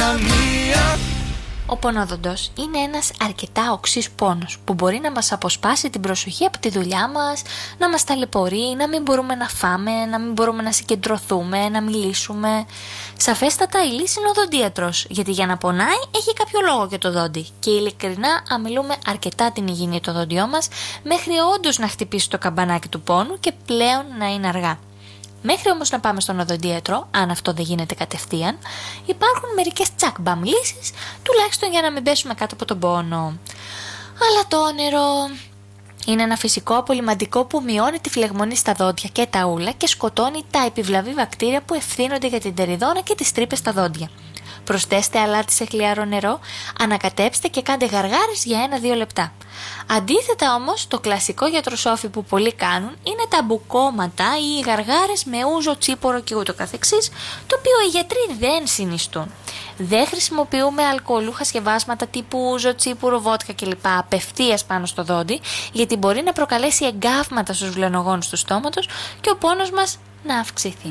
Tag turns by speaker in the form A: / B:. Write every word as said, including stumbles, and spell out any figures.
A: αδυναμία.
B: Ο πονοδοντός είναι ένας αρκετά οξύς πόνος που μπορεί να μας αποσπάσει την προσοχή από τη δουλειά μας, να μας ταλαιπωρεί, να μην μπορούμε να φάμε, να μην μπορούμε να συγκεντρωθούμε, να μιλήσουμε. Σαφέστατα η λύση είναι ο οδοντίατρος, γιατί για να πονάει έχει κάποιο λόγο και το δόντι. Και ειλικρινά αμιλούμε αρκετά την υγιεινή το δόντιό μας, μέχρι όντως να χτυπήσει το καμπανάκι του πόνου και πλέον να είναι αργά. Μέχρι όμως να πάμε στον οδοντίατρο, αν αυτό δεν γίνεται κατευθείαν, υπάρχουν μερικές τσακμπαμ λύσεις, τουλάχιστον για να μην πέσουμε κάτω από τον πόνο. Αλλά το όνειρο είναι ένα φυσικό απολυμαντικό που μειώνει τη φλεγμονή στα δόντια και τα ούλα και σκοτώνει τα επιβλαβή βακτήρια που ευθύνονται για την τεριδόνα και τις τρύπες στα δόντια. Προσθέστε αλάτι σε χλιαρό νερό, ανακατέψτε και κάντε γαργάρες για ένα δύο λεπτά. Αντίθετα όμως, το κλασικό γιατροσόφι που πολλοί κάνουν είναι τα μπουκώματα ή οι γαργάρες με ούζο, τσίπορο και ούτω καθεξής, το οποίο οι γιατροί δεν συνιστούν. Δεν χρησιμοποιούμε αλκοολούχα σκευάσματα τύπου ούζο, τσίπορο, βότκα κλπ. Απευθείας πάνω στο δόντι, γιατί μπορεί να προκαλέσει εγκάβματα στους βλενογόνους του στόματος και ο πόνος μας να αυξηθεί.